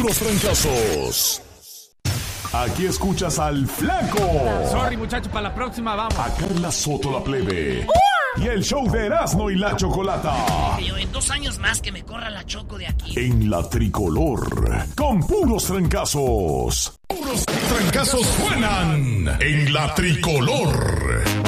puros trancazos. Aquí escuchas al Flaco. Sorry, muchachos, para la próxima vamos. A Carla Soto la Plebe. Y el show de Erasmo y la Chocolata. Yo en 2 años más que me corra la Choco de aquí. En la Tricolor. Con puros trancazos. Puros trancazos suenan en la Tricolor.